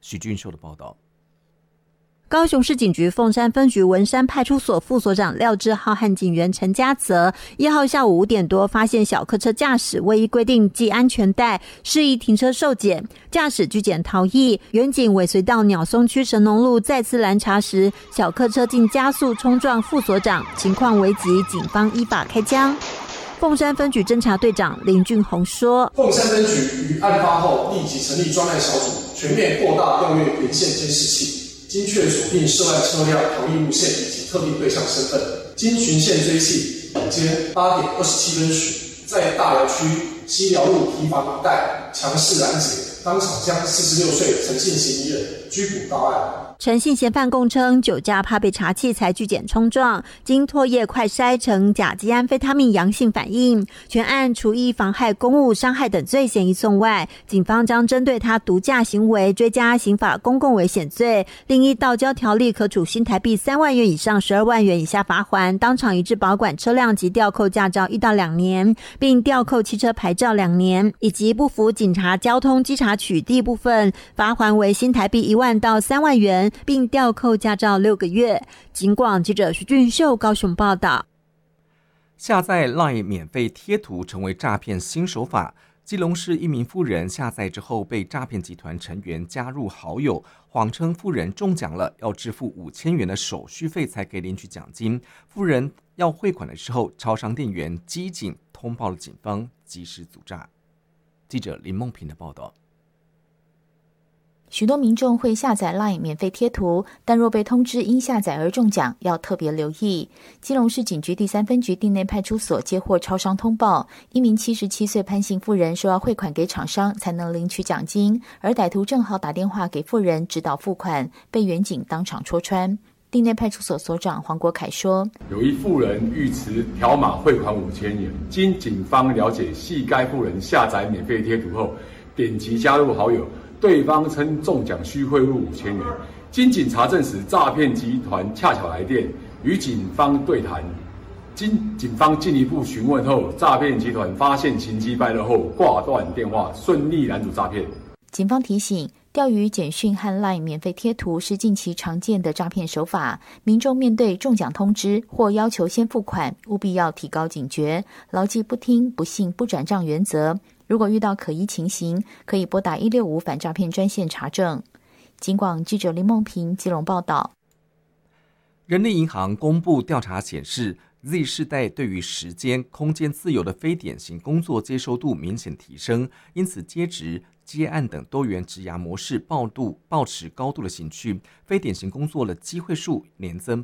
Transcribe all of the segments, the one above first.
许俊秀的报道。 高雄市警局凤山分局文山派出所副所长廖志浩和警员陈家泽1号下午5点多发现小客车驾驶未依规定系安全带，示意停车受检，驾驶拒检逃逸。员警尾随到鸟松区神农路再次拦查时，小客车竟加速冲撞副所长，情况危急，警方依法开枪。凤山分局侦查队长林俊宏说， 凤山分局于案发后立即成立专案小组，全面扩大调阅沿线监视器，精确锁定涉案车辆逃逸路线以及特定对象身份。经循线追缉，晚间8点27分许，在大寮区西寮路堤防一带强势拦截，当场将46岁陈姓嫌疑人拘捕到案。 陈姓嫌犯供称，酒驾怕被查器才拒检冲撞，经唾液快筛呈甲基安非他命阳性反应，全案除依妨害公务伤害等罪嫌疑送外，警方将针对他毒驾行为追加刑法公共危险罪，另依道交条例可处新台币3万元以上12万元以下罚锾，当场移至保管车辆及吊扣驾照1到2年，并吊扣汽车牌照2年，以及不服警察交通稽查取缔部分，罚锾为新台币1万到3万元，并吊扣驾照6个月。警广记者徐俊秀高雄报道。 下载 LINE 免费贴图成为诈骗新手法。基隆市一名妇人下载之后被诈骗集团成员加入好友，谎称妇人中奖了，要支付5000元的手续费才可以领取奖金。妇人要汇款的时候，超商店员机警通报了警方，及时阻诈。记者林梦平的报道。 许多民众会下载 LINE 免费贴图，但若被通知因下载而中奖，要特别留意。基隆市警局第3分局地内派出所接获超商通报，一名77岁潘姓妇人说要汇款给厂商才能领取奖金，而歹徒正好打电话给妇人指导付款，被员警当场戳穿。地内派出所所长黄国凯说， 有一妇人欲持条码汇款5000元，经警方了解系该妇人下载免费贴图后，点击加入好友，对方称中奖需汇入5000元，经警查证时，诈骗集团恰巧来电与警方对谈。经警方进一步询问后，诈骗集团发现情机败露后挂断电话，顺利拦阻诈骗。 警方提醒，钓鱼简讯和 LINE 免费贴图是近期常见的诈骗手法，民众面对中奖通知或要求先付款，务必要提高警觉，牢记不听、不信、不转账原则。如果遇到可疑情形，可以拨打165反诈骗专线查证。警广记者林梦平基隆报道。 人力银行公布调查显示， Z 世代对于时间、空间自由的非典型工作接受度明显提升，因此接职、接案等多元职涯模式抱持高度的兴趣，非典型工作的机会数年增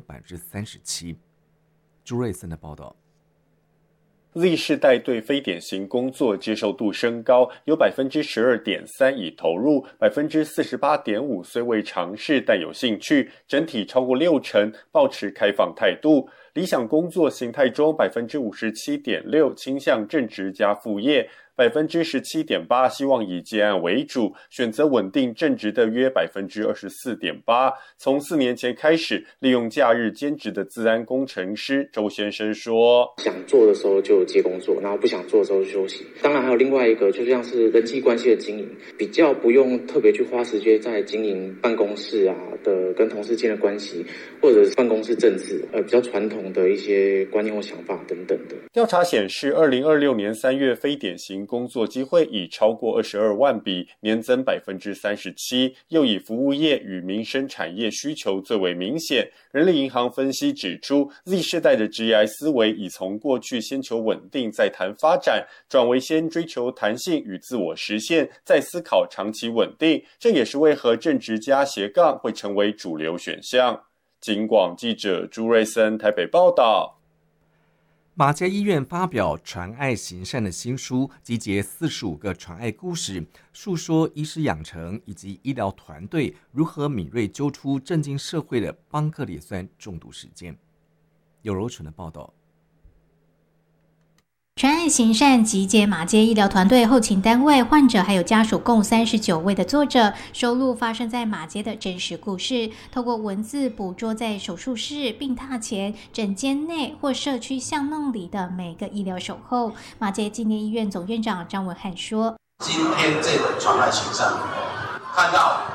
37%。朱瑞森的报道。 Z 世代对非典型工作接受度升高，有 12.3% 已投入， 48.5% 虽未尝试但有兴趣，整体超过60%抱持开放态度。理想工作形态中 57.6% 倾向正职加副业， 17.8% 希望以接案为主，选择稳定正职的约 24.8%。 从4年前开始利用假日兼职的资安工程师周先生说， 想做的时候就接工作，然后不想做的时候就休息。当然还有另外一个，就像是人际关系的经营，比较不用特别去花时间在经营办公室啊的跟同事间的关系，或者是办公室政治，比较传统的一些观念或想法等等的。 调查显示，2026年3月非典型工作机会已超过22万笔，年增 37%， 又以服务业与民生产业需求最为明显。人力银行分析指出， Z 世代的职业思维已从过去先求稳定再谈发展，转为先追求弹性与自我实现，再思考长期稳定，这也是为何正职加斜杠会成为主流选项。警广记者朱瑞森台北报道。 马偕医院发表传爱行善的新书，集结45个传爱故事，述说医师养成以及医疗团队如何敏锐揪出震惊社会的邦克列酸中毒事件。有柔纯的报道。 传爱行善集结马偕医疗团队、后勤单位、患者还有家属共39位的作者，收录发生在马偕的真实故事，透过文字捕捉在手术室、病榻前、诊间内或社区巷弄里的每个医疗守候。马偕纪念医院总院长张文翰说：“ 今天这个传爱行善，看到